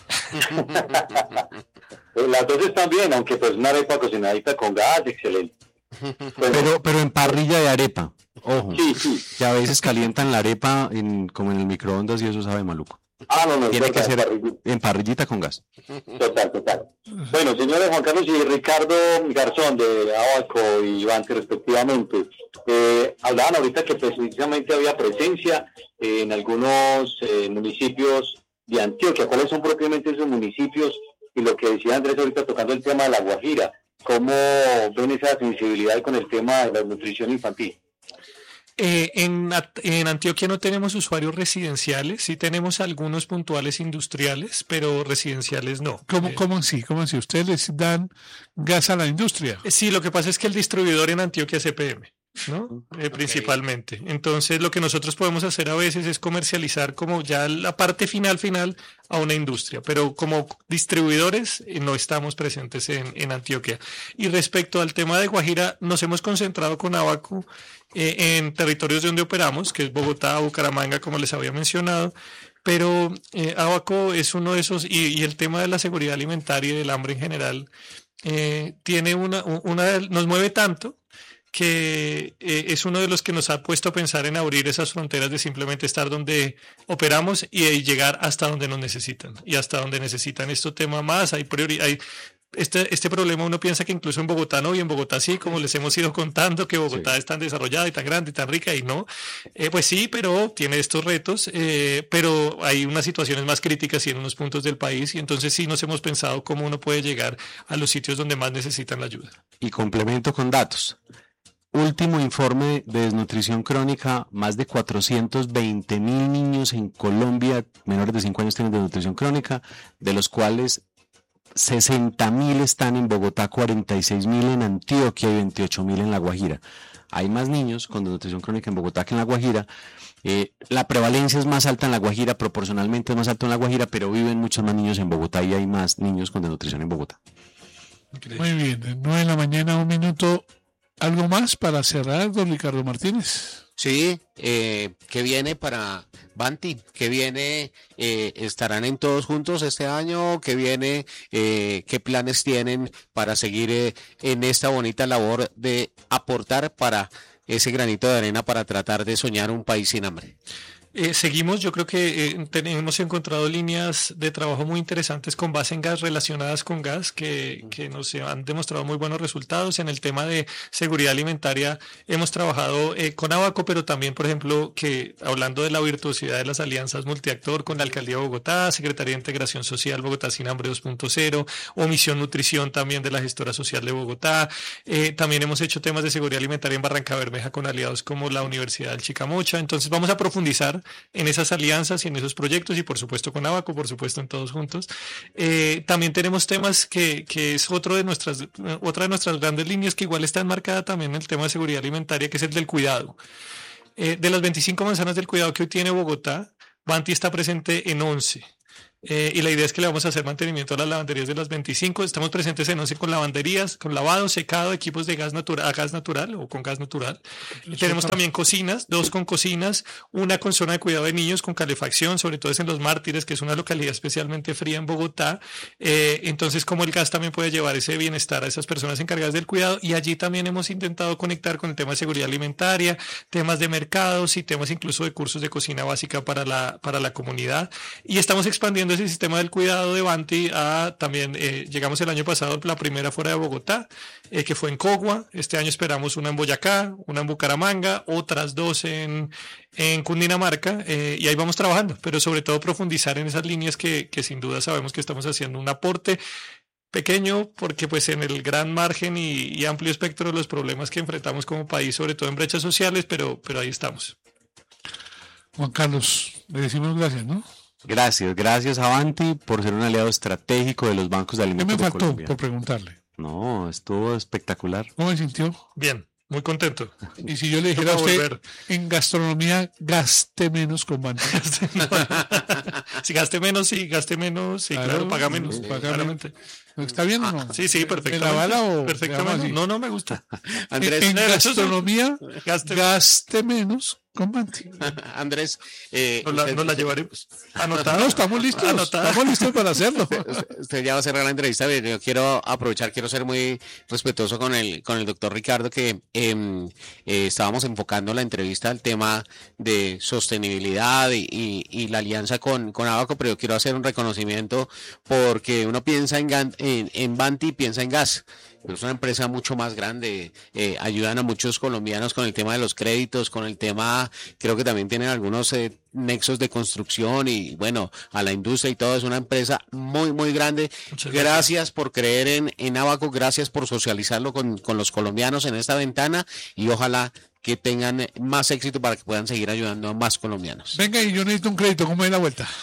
Las dos están bien, aunque pues una arepa cocinadita con gas, excelente. Bueno, Pero, pero en parrilla de arepa, ojo, sí, sí. que a veces calientan la arepa en, como en el microondas y eso sabe maluco. Ah, no, no, Tiene que total, ser parrillita. en parrillita con gas. Total, total. Bueno, señores Juan Carlos y Ricardo Garzón de Abaco y Banque respectivamente, eh, hablaban ahorita que precisamente había presencia eh, en algunos eh, municipios de Antioquia. ¿Cuáles son propiamente esos municipios? Y lo que decía Andrés ahorita tocando el tema de la Guajira, ¿cómo ven esa sensibilidad con el tema de la nutrición infantil? Eh, en, en Antioquia no tenemos usuarios residenciales, sí tenemos algunos puntuales industriales, pero residenciales no. ¿Cómo, Eh, cómo así? ¿Cómo así? ¿Ustedes les dan gas a la industria? Sí, lo que pasa es que el distribuidor en Antioquia es E P M. ¿no? Eh, principalmente. Entonces, lo que nosotros podemos hacer a veces es comercializar como ya la parte final final a una industria, pero como distribuidores eh, no estamos presentes en, en Antioquia. Y respecto al tema de Guajira, nos hemos concentrado con Abaco eh, en territorios donde operamos, que es Bogotá, Bucaramanga, como les había mencionado. Pero eh, Abaco es uno de esos, y, y el tema de la seguridad alimentaria y del hambre en general, eh, tiene una, una, nos mueve tanto que eh, es uno de los que nos ha puesto a pensar en abrir esas fronteras de simplemente estar donde operamos y, y llegar hasta donde nos necesitan y hasta donde necesitan este tema más. Hay priori hay este, este problema uno piensa que incluso en Bogotá no, y en Bogotá sí, como les hemos ido contando, que Bogotá sí. es tan desarrollada y tan grande y tan rica, y no, eh, pues sí, pero tiene estos retos, eh, pero hay unas situaciones más críticas y en unos puntos del país, y entonces sí nos hemos pensado cómo uno puede llegar a los sitios donde más necesitan la ayuda. Y complemento con datos. Último informe de desnutrición crónica, más de cuatrocientos veinte mil niños en Colombia menores de cinco años tienen desnutrición crónica, de los cuales sesenta mil están en Bogotá, cuarenta y seis mil en Antioquia y veintiocho mil en La Guajira. Hay más niños con desnutrición crónica en Bogotá que en La Guajira. Eh, la prevalencia es más alta en La Guajira, proporcionalmente es más alta en La Guajira, pero viven muchos más niños en Bogotá y hay más niños con desnutrición en Bogotá. Muy bien, nueve de la mañana, un minuto. ¿Algo más para cerrar, don Ricardo Martínez? Sí, eh, que viene para Banti, que viene, eh, estarán en Todos Juntos este año, que viene, eh, qué planes tienen para seguir eh, en esta bonita labor de aportar para ese granito de arena para tratar de soñar un país sin hambre. Eh, seguimos, yo creo que eh, tenemos encontrado líneas de trabajo muy interesantes con base en gas, relacionadas con gas, que, que nos han demostrado muy buenos resultados. En el tema de seguridad alimentaria hemos trabajado eh, con Abaco, pero también, por ejemplo, que hablando de la virtuosidad de las alianzas multiactor con la Alcaldía de Bogotá, Secretaría de Integración Social Bogotá Sin Hambre dos punto cero, o Misión Nutrición también de la Gestora Social de Bogotá. Eh, también hemos hecho temas de seguridad alimentaria en Barranca Bermeja con aliados como la Universidad del Chicamocha. Entonces vamos a profundizar en esas alianzas y en esos proyectos, y por supuesto con Abaco, por supuesto en Todos Juntos. Eh, también tenemos temas que, que es otro de nuestras, otra de nuestras grandes líneas, que igual está enmarcada también en el tema de seguridad alimentaria, que es el del cuidado. Eh, de las veinticinco manzanas del cuidado que hoy tiene Bogotá, Banti está presente en once. Eh, y la idea es que le vamos a hacer mantenimiento a las lavanderías de las veinticinco. Estamos presentes en once con lavanderías, con lavado, secado, equipos de gas natural, a gas natural o con gas natural. Y tenemos también cocinas, dos con cocinas, una con zona de cuidado de niños con calefacción, sobre todo es en Los Mártires, que es una localidad especialmente fría en Bogotá. Eh, entonces, como el gas también puede llevar ese bienestar a esas personas encargadas del cuidado, y allí también hemos intentado conectar con el tema de seguridad alimentaria, temas de mercados y temas incluso de cursos de cocina básica para la, para la comunidad. Y estamos expandiendo ese sistema del cuidado de Banti a también, eh, llegamos el año pasado la primera fuera de Bogotá, eh, que fue en Cogua. Este año esperamos una en Boyacá, una en Bucaramanga, otras dos en, en Cundinamarca, eh, y ahí vamos trabajando, pero sobre todo profundizar en esas líneas que, que sin duda sabemos que estamos haciendo un aporte pequeño, porque pues en el gran margen y, y amplio espectro de los problemas que enfrentamos como país, sobre todo en brechas sociales, pero, pero ahí estamos. Juan Carlos, le decimos gracias, ¿no? Gracias, gracias a Banti por ser un aliado estratégico de los bancos de alimentos. ¿Qué me de faltó Colombia. por preguntarle? No, estuvo espectacular. ¿Cómo me sintió? Bien, muy contento. Y si yo le dijera a usted, en gastronomía, gaste menos con Banti. Si gaste menos, sí, gaste menos, sí, claro, claro paga menos. Sí, paga claramente. ¿Está bien o no? Ah, sí, sí, perfectamente. ¿Me la bala o perfectamente? No, no me gusta. Andrés, en, en gastronomía, gaste, gaste menos con Banti. Andrés, eh, nos la, usted, no la llevaremos. Anotada. No, estamos listos. Anotada. Estamos listos para hacerlo. Usted, usted ya va a cerrar la entrevista. Yo quiero aprovechar, quiero ser muy respetuoso con el con el doctor Ricardo, que eh, eh, estábamos enfocando la entrevista al tema de sostenibilidad y, y, y la alianza con, con Abaco, pero yo quiero hacer un reconocimiento porque uno piensa en, en, en Banti y piensa en gas. Pero es una empresa mucho más grande, eh, ayudan a muchos colombianos con el tema de los créditos, con el tema, creo que también tienen algunos eh, nexos de construcción y bueno, a la industria y todo, es una empresa muy, muy grande. Muchas gracias. Gracias por creer en, en Abaco, gracias por socializarlo con, con los colombianos en esta ventana y ojalá que tengan más éxito para que puedan seguir ayudando a más colombianos. Venga, y yo necesito un crédito, ¿cómo es la vuelta?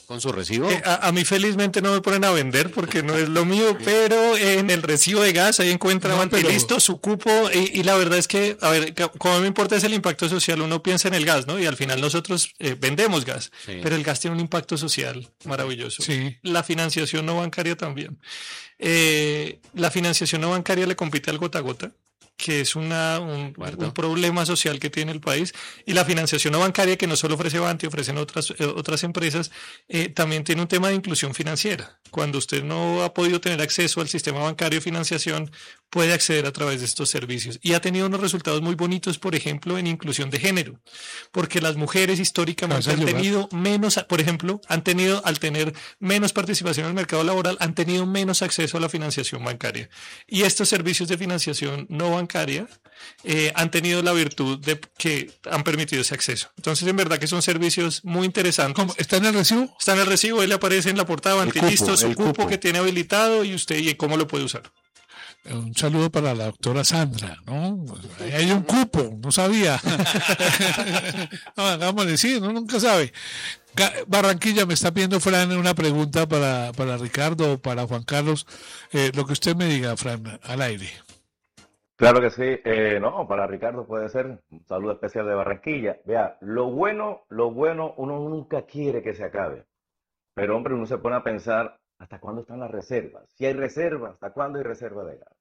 con su recibo. Eh, a, a mí felizmente no me ponen a vender porque no es lo mío, pero en el recibo de gas ahí encuentra No, pero- listo su cupo y, y la verdad es que, a ver, ca- como me importa es el impacto social, uno piensa en el gas, ¿no? Y al final nosotros eh, vendemos gas, Sí. pero el gas tiene un impacto social maravilloso. Sí. La financiación no bancaria también. Eh, la financiación no bancaria le compite al gota a gota, que es una, un, un problema social que tiene el país, y la financiación no bancaria, que no solo ofrece Banti, ofrecen otras, eh, otras empresas, eh, también tiene un tema de inclusión financiera. Cuando usted no ha podido tener acceso al sistema bancario de financiación, puede acceder a través de estos servicios. Y ha tenido unos resultados muy bonitos, por ejemplo, en inclusión de género, porque las mujeres históricamente Vas a han llorar. tenido menos, por ejemplo, han tenido, al tener menos participación en el mercado laboral, han tenido menos acceso a la financiación bancaria. Y estos servicios de financiación no bancaria eh, han tenido la virtud de que han permitido ese acceso. Entonces, en verdad que son servicios muy interesantes. ¿Cómo? ¿Está en el recibo? Está en el recibo, ahí le aparece en la portada, El Bantilisto, cupo, su el cupo, cupo. que tiene habilitado y usted y cómo lo puede usar. Un saludo para la doctora Sandra, ¿no? Ahí hay un cupo, no sabía. No, hagámosle, sí, uno nunca sabe. Ga- Barranquilla, me está pidiendo Fran una pregunta para, para Ricardo o para Juan Carlos. Eh, lo que usted me diga, Fran, al aire. Claro que sí. Eh, no, para Ricardo puede ser un saludo especial de Barranquilla. Vea, lo bueno, lo bueno, uno nunca quiere que se acabe. Pero, hombre, uno se pone a pensar, ¿hasta cuándo están las reservas? Si hay reservas, ¿hasta cuándo hay reserva de gas?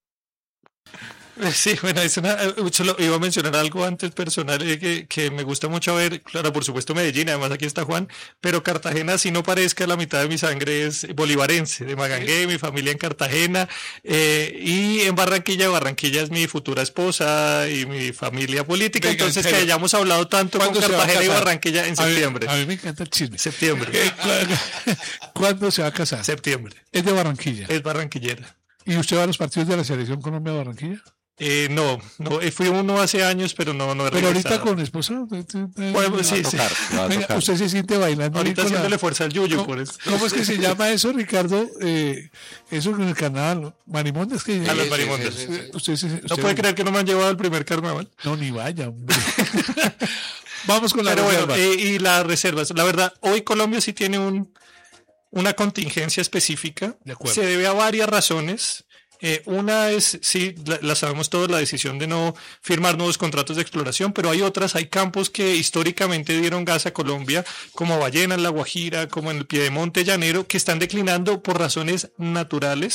Sí, bueno, es una, eh, solo iba a mencionar algo antes personal eh, que, que me gusta mucho ver, claro, por supuesto Medellín, además aquí está Juan, pero Cartagena, si no parezca, la mitad de mi sangre es bolivarense, de Magangué, mi familia en Cartagena, eh, y en Barranquilla, Barranquilla es mi futura esposa y mi familia política, Venga, entonces pero, que hayamos hablado tanto con ¿cuándo se va a Cartagena y casar? Barranquilla en A mí- septiembre. A mí, me encanta el chisme. Septiembre. Eh, ¿cuándo, ¿Cuándo se va a casar? Septiembre. Es de Barranquilla. Es barranquillera. ¿Y usted va a los partidos de la Selección Colombia Barranquilla? Eh, no, no, eh, fui uno hace años, pero no, no he Pero ahorita regresado. con esposa. Bueno, sí, sí. Venga, usted se siente bailando. ahí Ahorita con la- haciéndole fuerza al yuyu, ¿Cómo, por eso. cómo es que se llama eso, Ricardo? Eh, eso con el carnaval. Marimondas que. A las marimondas. Eh, usted se- No usted- puede creer que no me han llevado al primer carnaval. No, ni vaya, hombre. Vamos con la Pero reserva. bueno, eh, y las reservas. La verdad, hoy Colombia sí tiene un, una contingencia específica. De acuerdo. Se debe a varias razones. Eh, una es, sí, la, la sabemos todos, la decisión de no firmar nuevos contratos de exploración, pero hay otras, hay campos que históricamente dieron gas a Colombia, como Ballena en La Guajira, como en el Piedemonte Llanero, que están declinando por razones naturales.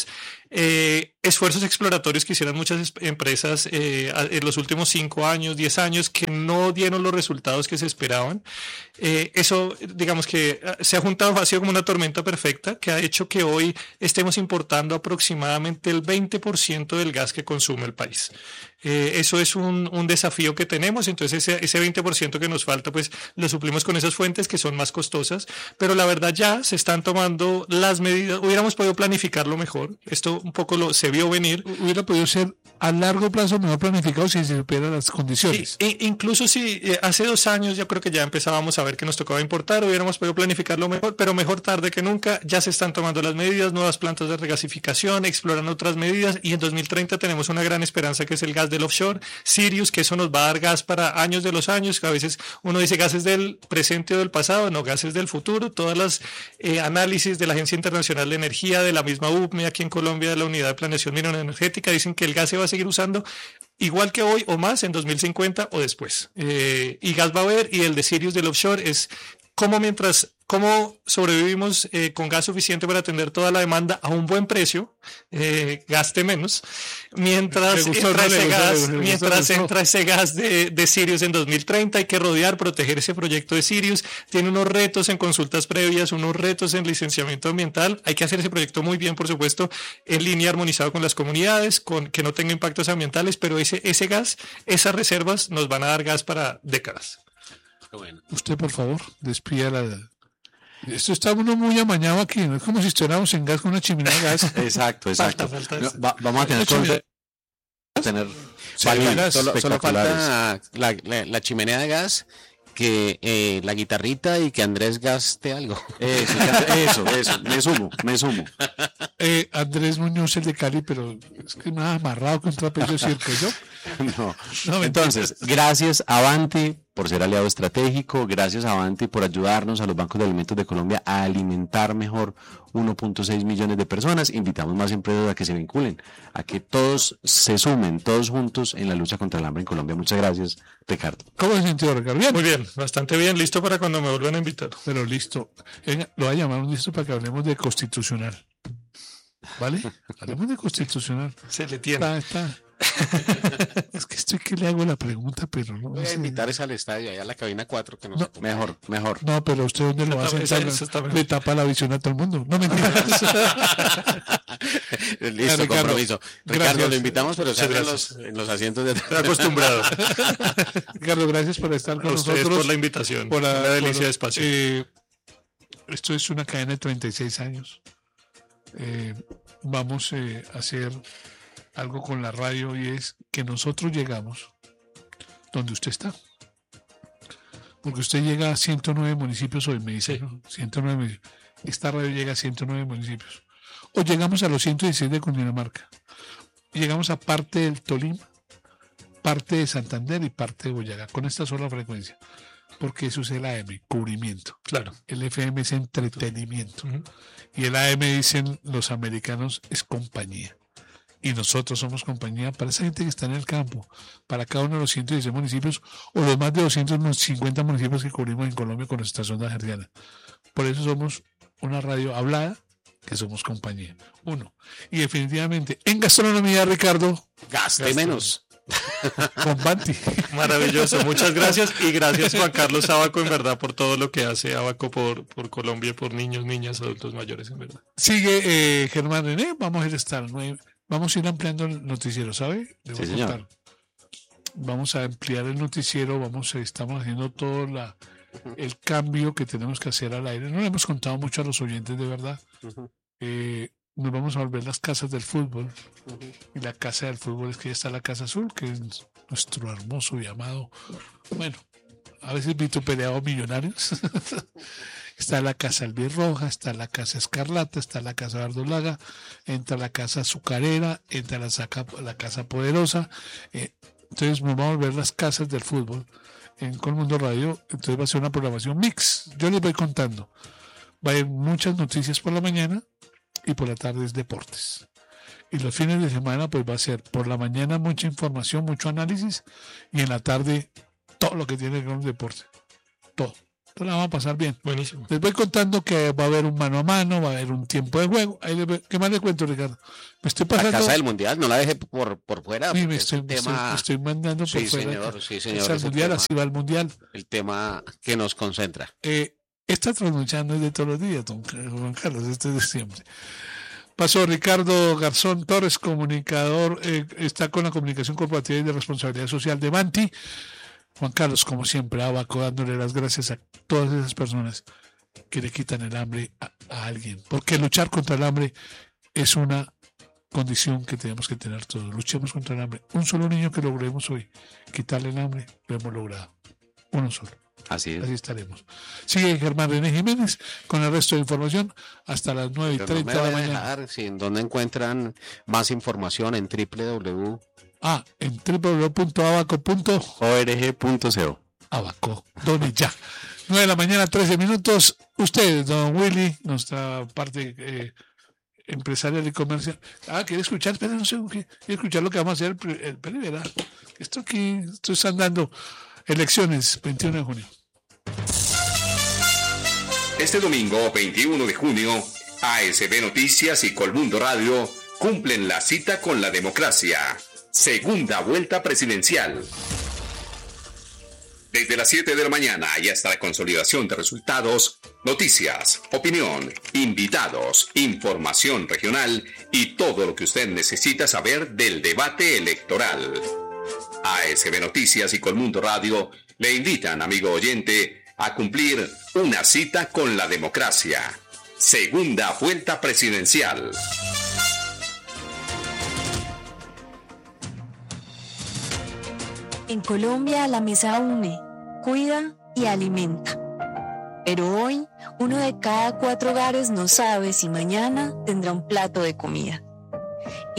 Eh, esfuerzos exploratorios que hicieron muchas es- empresas eh, a- en los últimos cinco años, diez años, que no dieron los resultados que se esperaban. Eh, eso, digamos que eh, se ha juntado, ha sido como una tormenta perfecta que ha hecho que hoy estemos importando aproximadamente el veinte por ciento del gas que consume el país. Eh, eso es un, un desafío que tenemos, entonces ese, ese veinte por ciento que nos falta, pues lo suplimos con esas fuentes que son más costosas, pero la verdad ya se están tomando las medidas, hubiéramos podido planificarlo mejor, esto un poco lo se vio venir. Hubiera podido ser a largo plazo mejor planificado si se supieran las condiciones. Sí, e- incluso si eh, hace dos años yo creo que ya empezábamos a ver que nos tocaba importar, hubiéramos podido planificarlo mejor, pero mejor tarde que nunca, ya se están tomando las medidas, nuevas plantas de regasificación, exploran otras medidas y en dos mil treinta tenemos una gran esperanza que es el gas del offshore, Sirius, que eso nos va a dar gas para años de los años, que a veces uno dice gases del presente o del pasado, no, gases del futuro, todas las eh, análisis de la Agencia Internacional de Energía, de la misma U P M E aquí en Colombia, de la Unidad de Planeación Minera Energética, dicen que el gas se va a seguir usando igual que hoy o más en dos mil cincuenta o después. Eh, y gas va a haber, y el de Sirius del offshore es cómo mientras cómo sobrevivimos eh, con gas suficiente para atender toda la demanda a un buen precio, eh, gaste menos, mientras Me gustó, entra no le ese gustó, gas, le gustó, mientras le gustó. entra ese gas de, de Sirius en dos mil treinta, hay que rodear, proteger ese proyecto de Sirius, tiene unos retos en consultas previas, unos retos en licenciamiento ambiental, hay que hacer ese proyecto muy bien, por supuesto, en línea armonizado con las comunidades, con que no tenga impactos ambientales, pero ese, ese gas, esas reservas nos van a dar gas para décadas. Bueno. Usted, por favor, despida la. Esto está uno muy amañado aquí, no es como si estuviéramos en gas con una chimenea de gas. Exacto, exacto. Falta, falta No, eso. va- vamos a tener Una chimenea- que tener Vale, salidas solo, solo espectaculares. falta la, la- la chimenea de gas, que eh, la guitarrita y que Andrés gaste algo. Eso, eso, eso, me sumo, me sumo. Eh, Andrés Muñoz, el de Cali, pero es que me ha amarrado con trapillo circo, ¿yo? No. No, Entonces, gracias Avanti por ser aliado estratégico, gracias a Avanti por ayudarnos a los bancos de alimentos de Colombia a alimentar mejor uno punto seis millones de personas. Invitamos más empresas a que se vinculen, a que todos se sumen, todos juntos en la lucha contra el hambre en Colombia. Muchas gracias, Ricardo. ¿Cómo se sintió, Ricardo? ¿Bien? Muy bien, bastante bien, listo para cuando me vuelvan a invitar. Pero listo. Venga, lo voy a llamar un listo para que hablemos de constitucional. ¿Vale? Hablemos de constitucional. Se le tiene. Está, está. Es que estoy que le hago la pregunta, pero no. Voy a sé. invitar es al estadio, allá a la cabina cuatro, que no, No. sé. Mejor, mejor. No, pero usted dónde lo Eso hace, está- eso está mejor. le tapa la visión a todo el mundo. No mentiras. Listo, Ricardo, compromiso. Ricardo, gracias. lo invitamos, pero se Muchas en los, gracias. en los asientos de atrás. Acostumbrado. Ricardo, gracias por estar con A ustedes nosotros. por la invitación. Por la- Una delicia por- de espacio. eh, esto es una cadena de treinta y seis años. Eh, vamos eh, a hacer algo con la radio y es que nosotros llegamos donde usted está. Porque usted llega a ciento nueve municipios hoy, me dice, Sí. ¿no? ciento nueve municipios. Esta radio llega a ciento nueve municipios. O llegamos a los ciento dieciséis de Cundinamarca. Llegamos a parte del Tolima, parte de Santander y parte de Boyacá, con esta sola frecuencia. Porque eso es el A M, cubrimiento. Claro. El F M es entretenimiento. Ujú. Y el A M, dicen los americanos, es compañía. Y nosotros somos compañía para esa gente que está en el campo, para cada uno de los ciento dieciséis municipios o los más de doscientos cincuenta municipios que cubrimos en Colombia con nuestra sonda hertziana. Por eso somos una radio hablada, que somos compañía. Uno. Y definitivamente, en gastronomía, Ricardo, Gaste menos. con Banti. Maravilloso, muchas gracias y gracias Juan Carlos Abaco en verdad por todo lo que hace Abaco por, por Colombia, por niños, niñas, adultos mayores en verdad. Sigue eh, Germán René, vamos a ir hasta las nueve. Vamos a ir ampliando el noticiero, ¿sabe? Le voy Sí, a señor. contar. Vamos a ampliar el noticiero, vamos, eh, estamos haciendo todo la, el cambio que tenemos que hacer al aire. No le hemos contado mucho a los oyentes, de verdad. Eh, nos vamos a volver las casas del fútbol. Y la casa del fútbol es que ya está la Casa Azul, que es nuestro hermoso y amado, bueno, a veces vituperados Millonarios. Está la Casa Albirroja, está la Casa Escarlata, está la Casa Verdolaga, entra la Casa Azucarera, entra la, saca, la Casa Poderosa. Eh, entonces nos vamos a volver las casas del fútbol en Colmundo Radio. Entonces va a ser una programación mix. Yo les voy contando. Va a haber muchas noticias por la mañana y por la tarde es deportes. Y los fines de semana pues va a ser por la mañana mucha información, mucho análisis y en la tarde todo lo que tiene que ver con el deporte. Todo. Entonces la vamos a pasar bien. Buenísimo. Les voy contando que va a haber un mano a mano, va a haber un tiempo de juego. Ahí les voy- ¿Qué más le cuento, Ricardo? Me estoy La pasando. casa del mundial, no la deje por, por fuera. Sí, porque me es estoy, un me estoy- tema, me estoy mandando por Sí, fuera. señor, sí, señor, Es al es el mundial, tema. así va el mundial. el tema que nos concentra. Eh, esta transmisión no es de todos los días, don Juan Carlos, este es de siempre. Pasó Ricardo Garzón Torres, comunicador, eh, está con la comunicación corporativa y de responsabilidad social de Banti. Juan Carlos, como siempre, Abaco, dándole las gracias a todas esas personas que le quitan el hambre a, a alguien. Porque luchar contra el hambre es una condición que tenemos que tener todos. Luchemos contra el hambre. Un solo niño que logremos hoy quitarle el hambre, lo hemos logrado. Uno solo. Así es. Así estaremos. Sigue Germán René Jiménez con el resto de información hasta las nueve y Pero no me treinta de la voy a mañana. dejar, si en donde encuentran más información en doble u doble u doble u Ah, en doble u doble u doble u punto abaco punto org punto co. abaco. Donde ya. nueve de la mañana, trece minutos. Usted, don Willy, nuestra parte eh, empresarial y comercial. Ah, quiere escuchar, espera, no sé, quiere escuchar lo que vamos a hacer el, pri- el primero. Esto aquí, esto están dando elecciones, veintiuno de junio. Este domingo, veintiuno de junio, A S B Noticias y Colmundo Radio cumplen la cita con la democracia. Segunda vuelta presidencial. Desde las siete de la mañana y hasta la consolidación de resultados, noticias, opinión, invitados, información regional y todo lo que usted necesita saber del debate electoral. A S B Noticias y Colmundo Radio le invitan, amigo oyente, a cumplir una cita con la democracia. Segunda vuelta presidencial. En Colombia la mesa une, cuida y alimenta. Pero hoy, uno de cada cuatro hogares no sabe si mañana tendrá un plato de comida.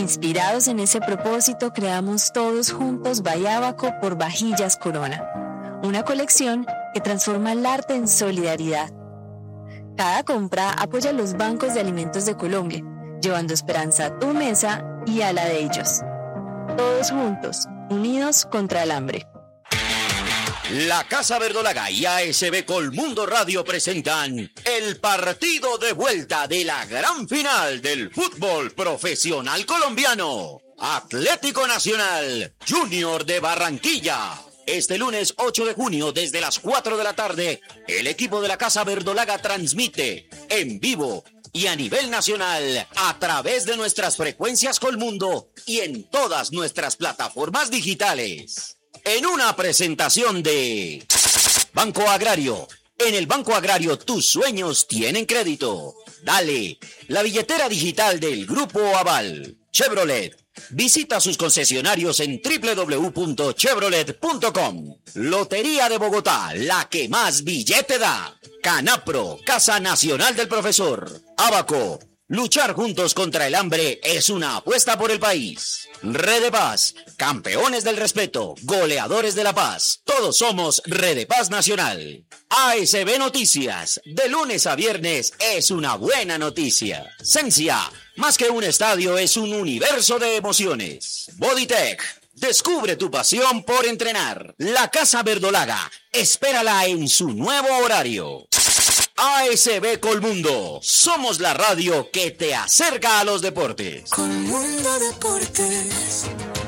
Inspirados en ese propósito, creamos todos juntos Bayábaco por Vajillas Corona. una colección que transforma el arte en solidaridad. Cada compra apoya a los bancos de alimentos de Colombia, llevando esperanza a tu mesa y a la de ellos. Todos juntos, unidos contra el hambre. La Casa Verdolaga y A S B Colmundo Radio presentan el partido de vuelta de la gran final del fútbol profesional colombiano. Atlético Nacional, Junior de Barranquilla. Este lunes ocho de junio, desde las cuatro de la tarde, el equipo de la Casa Verdolaga transmite en vivo y a nivel nacional a través de nuestras frecuencias Colmundo y en todas nuestras plataformas digitales. En una presentación de Banco Agrario. En el Banco Agrario tus sueños tienen crédito. Dale, la billetera digital del Grupo Aval. Chevrolet. Visita sus concesionarios en doble u doble u doble u punto chevrolet punto com. Lotería de Bogotá, la que más billete da. Canapro, Casa Nacional del Profesor. Abaco. Luchar juntos contra el hambre es una apuesta por el país. Red de Paz, campeones del respeto, goleadores de la paz. Todos somos Red de Paz Nacional. A S B Noticias, de lunes a viernes es una buena noticia. Sensia, más que un estadio es un universo de emociones. Bodytech, descubre tu pasión por entrenar. La Casa Verdolaga, espérala en su nuevo horario. A S B Colmundo, somos la radio que te acerca a los deportes. Colmundo Deportes.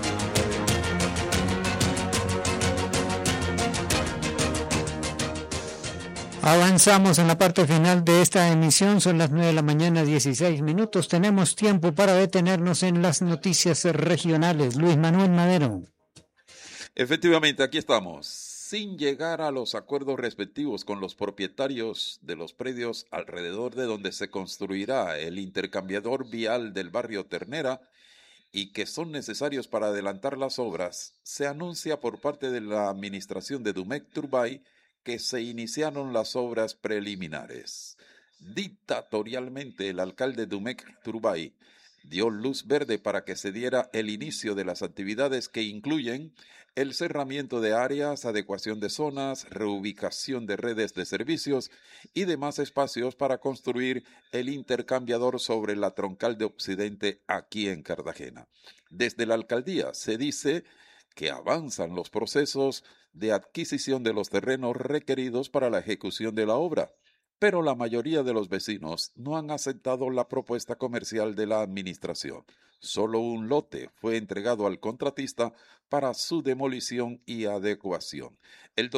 Avanzamos en la parte final de esta emisión, son las nueve de la mañana, dieciséis minutos. Tenemos tiempo para detenernos en las noticias regionales. Luis Manuel Madero. Efectivamente, aquí estamos. Sin llegar a los acuerdos respectivos con los propietarios de los predios alrededor de donde se construirá el intercambiador vial del barrio Ternera y que son necesarios para adelantar las obras, se anuncia por parte de la administración de Dumec Turbay que se iniciaron las obras preliminares. Dictatorialmente, el alcalde Dumec Turbay dio luz verde para que se diera el inicio de las actividades que incluyen el cerramiento de áreas, adecuación de zonas, reubicación de redes de servicios y demás espacios para construir el intercambiador sobre la troncal de Occidente aquí en Cartagena. Desde la alcaldía se dice que avanzan los procesos de adquisición de los terrenos requeridos para la ejecución de la obra, pero la mayoría de los vecinos no han aceptado la propuesta comercial de la administración. Solo un lote fue entregado al contratista para su demolición y adecuación. El